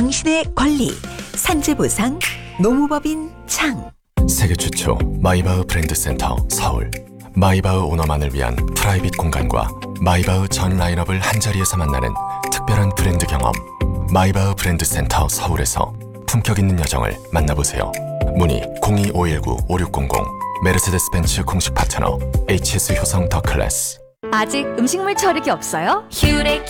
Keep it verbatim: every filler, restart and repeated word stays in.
당신의 권리 산재보상 노무법인 창. 세계 최초 마이바흐 브랜드 센터 서울. 마이바흐 오너만을 위한 프라이빗 공간과 마이바흐 전 라인업을 한자리에서 만나는 특별한 브랜드 경험. 마이바흐 브랜드 센터 서울에서 품격 있는 여정을 만나보세요. 문의 공이 오일구 오육공공. 메르세데스 벤츠 공식 파트너 에이치에스 효성 더 클래스. 아직 음식물 처리기 없어요? 큐렉